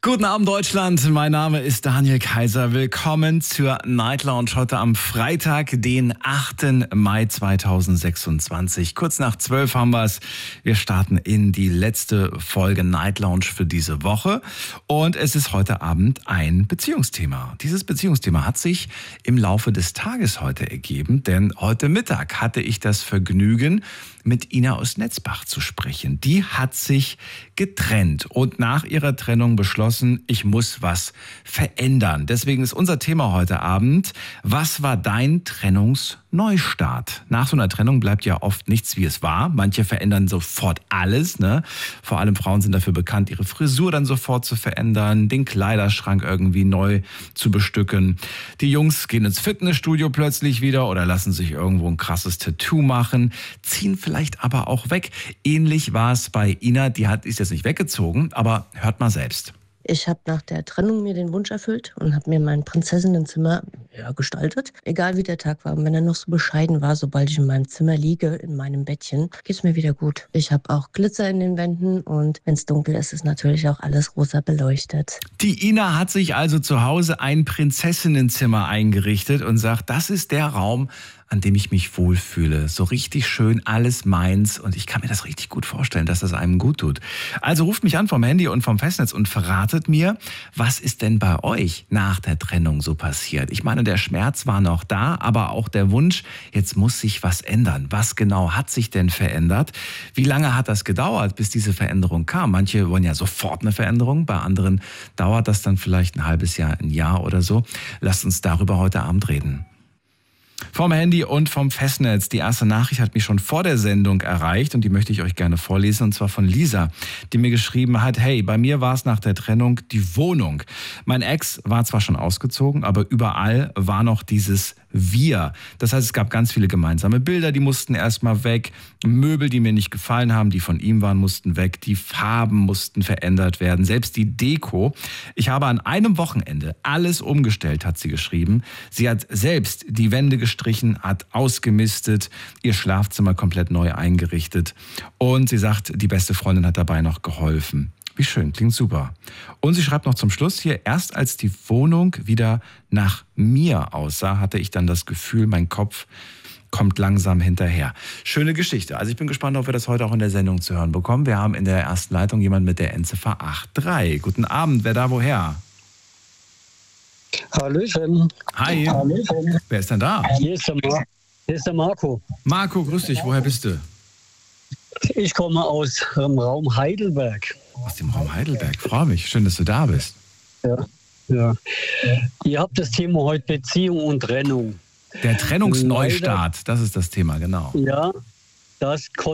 Guten Abend Deutschland, mein Name ist Daniel Kaiser. Willkommen zur Night Lounge heute am Freitag, den 8. Mai 2026. Kurz nach 12 haben wir es. Wir starten in die letzte Folge Night Lounge für diese Woche. Und es ist heute Abend ein Beziehungsthema. Dieses Beziehungsthema hat sich im Laufe des Tages heute ergeben, denn heute Mittag hatte ich das Vergnügen, mit Ina aus Netzbach zu sprechen. Die hat sich getrennt und nach ihrer Trennung beschlossen, ich muss was verändern. Deswegen ist unser Thema heute Abend: Was war dein Trennungsneustart? Nach so einer Trennung bleibt ja oft nichts, wie es war. Manche verändern sofort alles, ne? Vor allem Frauen sind dafür bekannt, ihre Frisur dann sofort zu verändern, den Kleiderschrank irgendwie neu zu bestücken. Die Jungs gehen ins Fitnessstudio plötzlich wieder oder lassen sich irgendwo ein krasses Tattoo machen, ziehen vielleicht aber auch weg. Ähnlich war es bei Ina, ist jetzt nicht weggezogen, aber hört mal selbst. Ich habe nach der Trennung mir den Wunsch erfüllt und habe mir mein Prinzessinnenzimmer gestaltet. Egal wie der Tag war und wenn er noch so bescheiden war, sobald ich in meinem Zimmer liege, in meinem Bettchen, geht's mir wieder gut. Ich habe auch Glitzer in den Wänden und wenn es dunkel ist, ist natürlich auch alles rosa beleuchtet. Die Ina hat sich also zu Hause ein Prinzessinnenzimmer eingerichtet und sagt, das ist der Raum, an dem ich mich wohlfühle. So richtig schön, alles meins. Und ich kann mir das richtig gut vorstellen, dass das einem gut tut. Also ruft mich an vom Handy und vom Festnetz und verratet mir, was ist denn bei euch nach der Trennung so passiert? Ich meine, der Schmerz war noch da, aber auch der Wunsch, jetzt muss sich was ändern. Was genau hat sich denn verändert? Wie lange hat das gedauert, bis diese Veränderung kam? Manche wollen ja sofort eine Veränderung, bei anderen dauert das dann vielleicht ein halbes Jahr, ein Jahr oder so. Lasst uns darüber heute Abend reden. Vom Handy und vom Festnetz. Die erste Nachricht hat mich schon vor der Sendung erreicht und die möchte ich euch gerne vorlesen, und zwar von Lisa, die mir geschrieben hat: Hey, bei mir war es nach der Trennung die Wohnung. Mein Ex war zwar schon ausgezogen, aber überall war noch dieses Wir. Das heißt, es gab ganz viele gemeinsame Bilder, die mussten erstmal weg. Möbel, die mir nicht gefallen haben, die von ihm waren, mussten weg. Die Farben mussten verändert werden. Selbst die Deko. Ich habe an einem Wochenende alles umgestellt, hat sie geschrieben. Sie hat selbst die Wände gestrichen, hat ausgemistet, ihr Schlafzimmer komplett neu eingerichtet. Und sie sagt, die beste Freundin hat dabei noch geholfen. Wie schön, klingt super. Und sie schreibt noch zum Schluss hier: Erst als die Wohnung wieder nach mir aussah, hatte ich dann das Gefühl, mein Kopf kommt langsam hinterher. Schöne Geschichte. Also ich bin gespannt, ob wir das heute auch in der Sendung zu hören bekommen. Wir haben in der ersten Leitung jemanden mit der Endziffer 83. Guten Abend, wer da woher? Hallöchen. Hi. Hallöchen. Wer ist denn da? Hier ist der Marco. Marco, grüß dich. Woher bist du? Ich komme aus dem Raum Heidelberg. Aus dem Raum Heidelberg. Freue mich. Schön, dass du da bist. Ja. Ihr habt das Thema heute Beziehung und Trennung. Der Trennungsneustart, das ist das Thema, genau. Ja, das